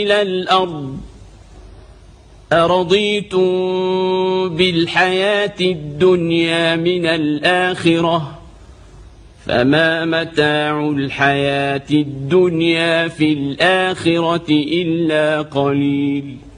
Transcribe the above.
إلى الأرض أرضيتم بالحياة الدنيا من الآخرة فما متاع الحياة الدنيا في الآخرة إلا قليل.